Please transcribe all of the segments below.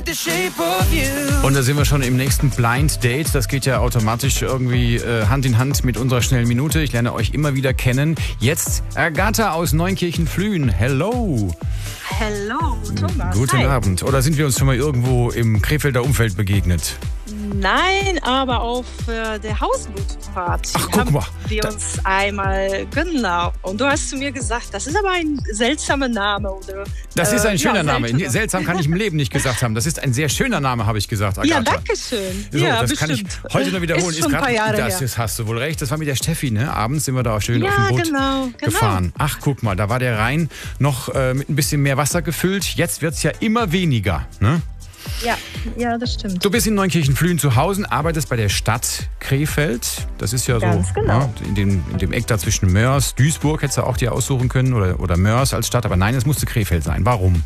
Und da sind wir schon im nächsten Blind Date. Das geht ja automatisch irgendwie Hand in Hand mit unserer schnellen Minute. Ich lerne euch immer wieder kennen. Jetzt Agatha aus Neunkirchen-Flühen. Hello. Hello, Thomas. Guten Hi. Abend. Oder sind wir uns schon mal irgendwo im Krefelder Umfeld begegnet? Nein, aber auf der Hausbootparty Ach, guck mal. wir uns einmal, genau. Und du hast zu mir gesagt, das ist aber ein seltsamer Name. Oder, Das ist ein schöner Name. seltsam. Seltsam kann ich im Leben nicht gesagt haben. Das ist ein sehr schöner Name, habe ich gesagt, Agatha. Ja, danke schön. So, ja, das bestimmt. kann ich heute nur wiederholen. Ist schon ein paar Jahre her. Das hast du wohl recht. Das war mit der Steffi, ne? Abends sind wir da auch schön auf dem Boot genau. gefahren. Ach, guck mal, da war der Rhein noch mit ein bisschen mehr Wasser gefüllt. Jetzt wird es ja immer weniger, ne? Ja, das stimmt. Du bist in Neunkirchen-Flühen zu Hause, arbeitest bei der Stadt Krefeld. Das ist ja Ganz so genau. ja, in dem Eck da zwischen Mörs, Duisburg hättest du auch dir aussuchen können oder Mörs als Stadt. Aber nein, es musste Krefeld sein. Warum?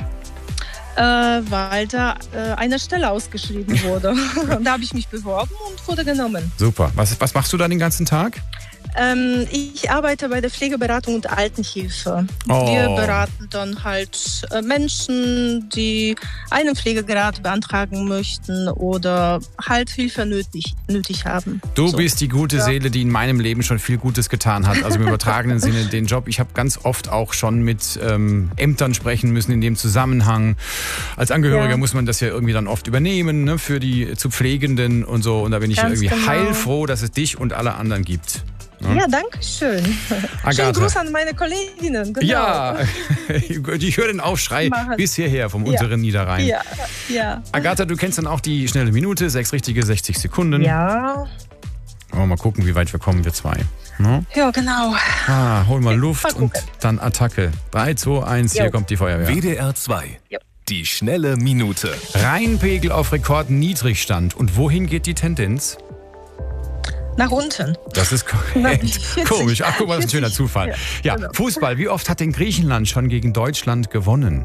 Weil da eine Stelle ausgeschrieben wurde. Und da habe ich mich beworben und wurde genommen. Super. Was machst du da den ganzen Tag? Ich arbeite bei der Pflegeberatung und Altenhilfe. Oh. Wir beraten dann halt Menschen, die einen Pflegegrad beantragen möchten oder halt Hilfe nötig haben. Du bist die gute Seele, die in meinem Leben schon viel Gutes getan hat. Also im übertragenen Sinne den Job. Ich habe ganz oft auch schon mit Ämtern sprechen müssen in dem Zusammenhang. Als Angehöriger muss man das ja irgendwie dann oft übernehmen, ne, für die zu Pflegenden und so. Und da bin ich Ganz irgendwie genau. heilfroh, dass es dich und alle anderen gibt. Ja, danke schön. Agatha. Schönen Gruß an meine Kolleginnen. Genau. Ja, ich höre den Aufschrei Machen. bis hierher vom unteren Niederrhein. Ja. Agatha, du kennst dann auch die schnelle Minute, 6 richtige, 60 Sekunden. Ja. Aber mal gucken, wie weit wir kommen, wir zwei. No? Ja, genau. Hol mal Luft mal und gucken. dann Attacke. 3, 2, 1, hier Jo. kommt die Feuerwehr. WDR 2. Jo. Die schnelle Minute. Rheinpegel auf Rekordniedrigstand. Und wohin geht die Tendenz? Nach unten. Das ist korrekt. 40, Komisch. Ach, guck mal, das ist ein schöner 40. Zufall. Ja, genau. Fußball. Wie oft hat denn Griechenland schon gegen Deutschland gewonnen?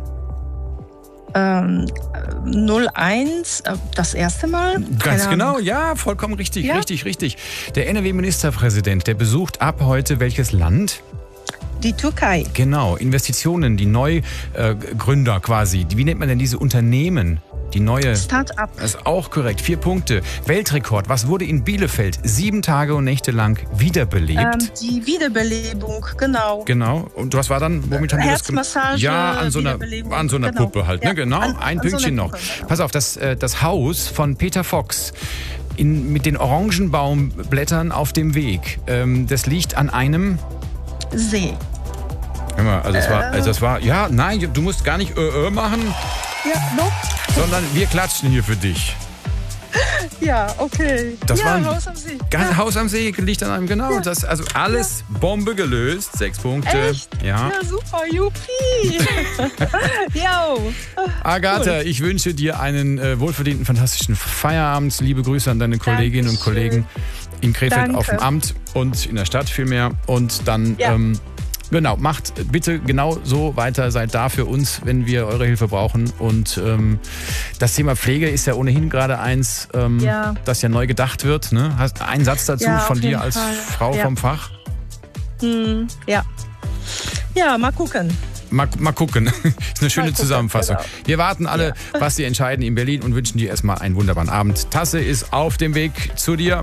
0-1, das erste Mal. Ganz Keine genau, Ahnung. ja, vollkommen richtig, Ja. richtig. Der NRW-Ministerpräsident, der besucht ab heute welches Land? Die Türkei. Genau, Investitionen, die Neugründer quasi. Wie nennt man denn diese Unternehmen? Die neue. Start-up. Das ist auch korrekt. 4 Punkte. Weltrekord. Was wurde in Bielefeld 7 Tage und Nächte lang wiederbelebt? Die Wiederbelebung, genau. Genau. Und was war dann? Womit haben die das gemacht? Herzmassage, Ja, an so einer Wiederbelebung. Puppe Genau. halt. Ja, Ne? Genau. an Ein so Pünktchen einer noch. Puppe, genau. Pass auf, das Haus von Peter Fox mit den Orangenbaumblättern auf dem Weg. Das liegt an einem. See. Hör mal, also das war. Ja, nein, du musst gar nicht machen, Ja, no? sondern wir klatschen hier für dich. Ja, okay. Das ja, war ein Haus am See. Ganz Haus am See liegt an einem, genau. Das, also alles Bombe gelöst, 6 Punkte. Echt? Ja. Ja, super, juppie. Jo. Agatha, ich wünsche dir einen wohlverdienten, fantastischen Feierabend. Liebe Grüße an deine Kolleginnen und Dankeschön. Kollegen in Krefeld Danke. auf dem Amt und in der Stadt vielmehr. Und dann, Ja. genau, macht bitte genau so weiter. Seid da für uns, wenn wir eure Hilfe brauchen. Und das Thema Pflege ist ja ohnehin gerade eins, Ja. das ja neu gedacht wird. Ne? Hast einen Satz dazu Ja, von auf dir jeden als Fall. Frau Ja. vom Fach? Ja. Ja, mal gucken. Mal gucken. Das ist eine schöne gucken, Zusammenfassung. genau. Wir warten alle, was Sie entscheiden in Berlin und wünschen dir erstmal einen wunderbaren Abend. Tasse ist auf dem Weg zu dir.